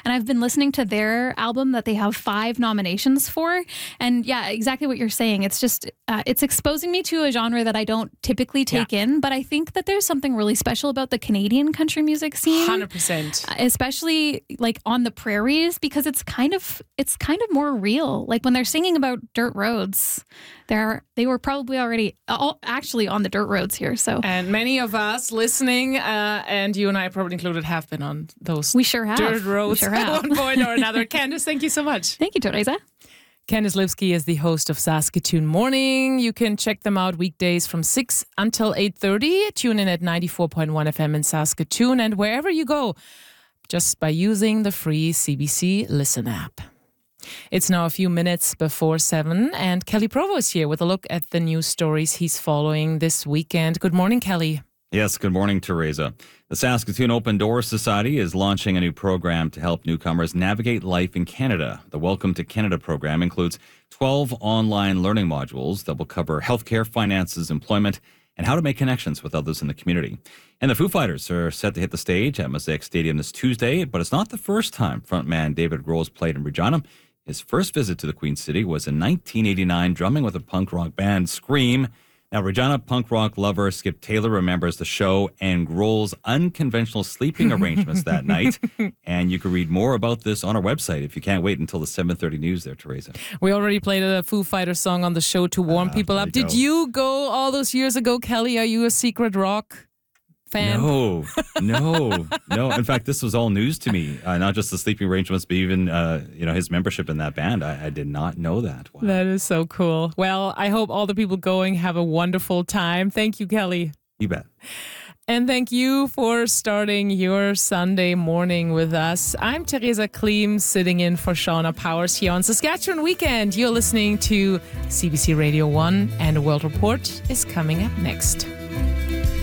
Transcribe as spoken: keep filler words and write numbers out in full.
and I've been listening to their album that they have five nominations for. And yeah, exactly what you're saying. It's just, uh, it's exposing me to a genre that I don't typically take yeah. in, but I think that there's something really special about the Canadian country music scene. one hundred percent. Especially like on the prairies, because it's kind of, it's kind of more real. Like when they're singing about dirt roads, they're, they were probably already all, actually on the dirt roads here. So, and many of us listening, uh, and you and I probably included, have been on those we sure have. dirt roads sure at one point or another. Candice, thank you so much. Thank you, Teresa. Candice Lipsky is the host of Saskatoon Morning. You can check them out weekdays from six until eight thirty. Tune in at ninety-four point one F M in Saskatoon and wherever you go, just by using the free C B C Listen app. It's now a few minutes before seven, and Kelly Provo is here with a look at the news stories he's following this weekend. Good morning, Kelly. Yes, good morning, Teresa. The Saskatoon Open Doors Society is launching a new program to help newcomers navigate life in Canada. The Welcome to Canada program includes twelve online learning modules that will cover healthcare, finances, employment, and how to make connections with others in the community. And the Foo Fighters are set to hit the stage at Mosaic Stadium this Tuesday, but it's not the first time frontman David Grohl's played in Regina. His first visit to the Queen City was in nineteen eighty-nine, drumming with a punk rock band, Scream. Now, Regina punk rock lover Skip Taylor remembers the show and Grohl's unconventional sleeping arrangements that night. And you can read more about this on our website if you can't wait until the seven thirty news there, Teresa. We already played a Foo Fighters song on the show to warm uh, people up. Did go. you go all those years ago, Kelly? Are you a secret rock fan? No, no, no. In fact, this was all news to me. Uh, not just the sleeping arrangements, but even uh, you know his membership in that band. I, I did not know that. Wow. That is so cool. Well, I hope all the people going have a wonderful time. Thank you, Kelly. You bet. And thank you for starting your Sunday morning with us. I'm Teresa Kleem, sitting in for Shauna Powers here on Saskatchewan Weekend. You're listening to C B C Radio one, and World Report is coming up next.